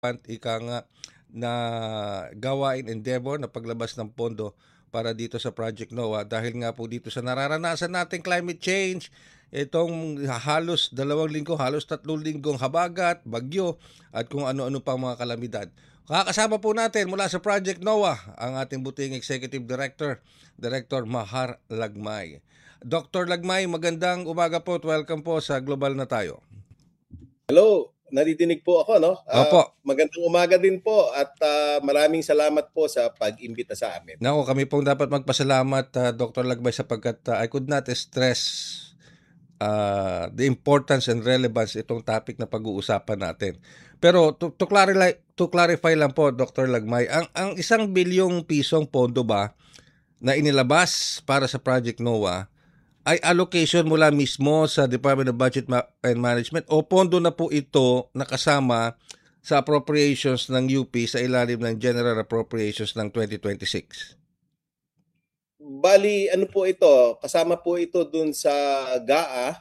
ika nga na gawain endeavor na paglabas ng pondo para dito sa Project NOAA dahil nga po dito sa nararanasan nating climate change, itong halos 2 linggo, halos 3 linggong habagat, bagyo at kung ano-ano pang mga kalamidad. Kakasama po natin mula sa Project NOAA ang ating buting Executive Director, Director Mahar Lagmay. Dr. Lagmay, magandang umaga po at welcome po sa Global na Tayo. Hello, naririnig po ako, no? Opo. Magandang umaga din po at maraming salamat po sa pag-imbita sa amin. Nako, kami pong dapat magpasalamat, Dr. Lagbay, sapagkat I could not stress the importance and relevance itong topic na pag-uusapan natin. Pero to clarify lang po, Dr. Lagmay, ang 1 bilyong pisong pondo ba na inilabas para sa Project NOAA ay allocation mula mismo sa Department of Budget and Management o pondo na po ito nakasama sa appropriations ng UP sa ilalim ng General Appropriations ng 2026? Bali, ano po ito? Kasama po ito dun sa GAA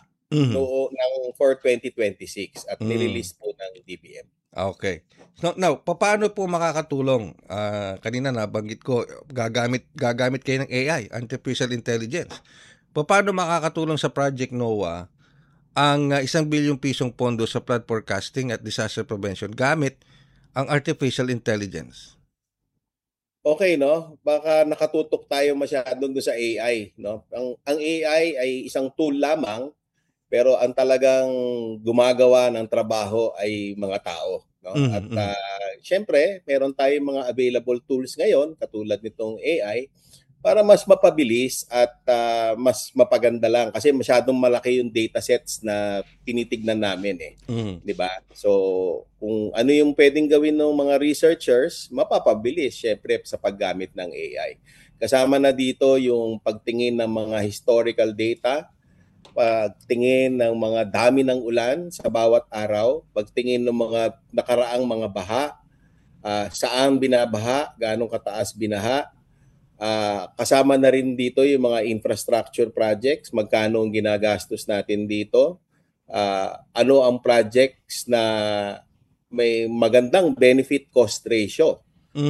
for 2026 at nirelease po ng DBM. Okay. Now, paano po makakatulong? Kanina nabanggit ko, gagamit kayo ng AI, Artificial Intelligence. Paano makakatulong sa Project NOAA ang 1 bilyong pisong pondo sa flood forecasting at disaster prevention gamit ang Artificial Intelligence? Okay, no? Baka nakatutok tayo masyado doon sa AI, no? Ang AI ay isang tool lamang, pero ang talagang gumagawa ng trabaho ay mga tao, no? At syempre, meron tayong mga available tools ngayon katulad nitong AI para mas mapabilis at mas mapaganda lang kasi masyadong malaki yung datasets na tinitignan namin di ba? So, kung ano yung pwedeng gawin ng mga researchers, mapapabilis syempre sa paggamit ng AI. Kasama na dito yung pagtingin ng mga historical data, pagtingin ng mga dami ng ulan sa bawat araw, pagtingin ng mga nakaraang mga baha, saan binabaha, gaano kataas binaha. Kasama na rin dito yung mga infrastructure projects, magkano ang ginagastos natin dito, ano ang projects na may magandang benefit cost ratio.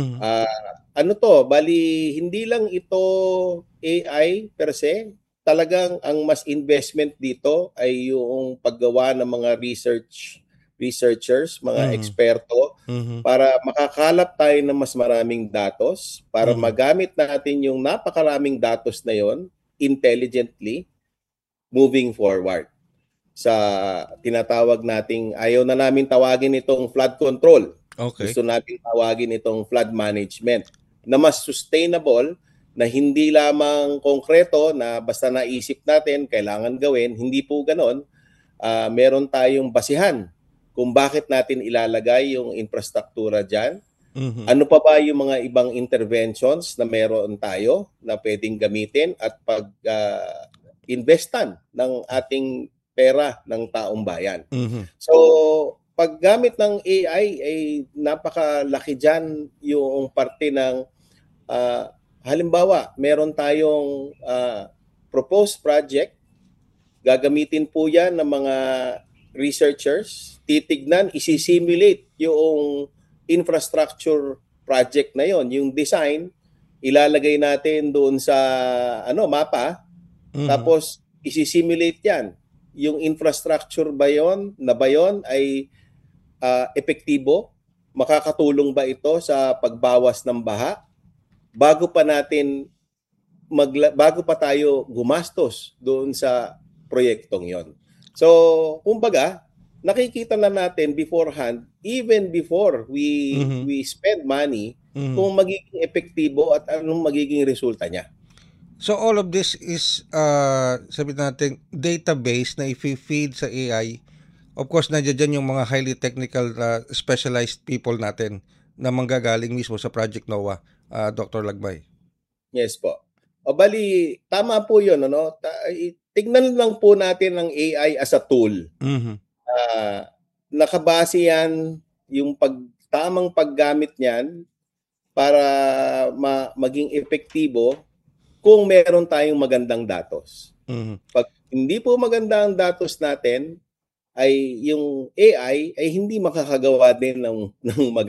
Ano to, bali hindi lang ito AI per se, talagang ang mas investment dito ay yung paggawa ng mga researchers, mga eksperto, para makakalap tayo ng mas maraming datos, para magamit natin yung napakaraming datos na yon intelligently moving forward. Sa tinatawag nating, ayaw na namin tawagin itong flood control. Okay. Gusto natin tawagin itong flood management na mas sustainable, na hindi lamang konkreto na basta naisip natin kailangan gawin. Hindi po ganon. Meron tayong basihan kung bakit natin ilalagay yung infrastruktura dyan. Ano pa ba yung mga ibang interventions na meron tayo na pwedeng gamitin at pag-investan ng ating pera ng taong bayan. So, paggamit ng AI ay napakalaki dyan yung parte ng halimbawa, meron tayong proposed project, gagamitin po yan ng mga researchers, titignan, isi-simulate yung infrastructure project na yon, yung design, ilalagay natin doon sa mapa, tapos isi-simulate yan. Yung infrastructure ba yon ay epektibo? Makakatulong ba ito sa pagbawas ng baha? Bago pa tayo gumastos doon sa proyektong yon. So, kumbaga, nakikita na natin beforehand, even before we spend money, kung magiging epektibo at anong magiging resulta niya. So all of this is sabi natin database na i-feed sa AI. Of course, nandiyan yung mga highly technical specialized people natin na manggagaling mismo sa Project NOAA, Dr. Lagbay. Yes po. O bali, tama po yun. Ano? Tignan lang po natin ang AI as a tool. Nakabase yan yung tamang paggamit niyan para maging epektibo kung meron tayong magandang datos. Pag hindi po maganda ang datos natin, ay yung AI ay hindi makakagawa din ng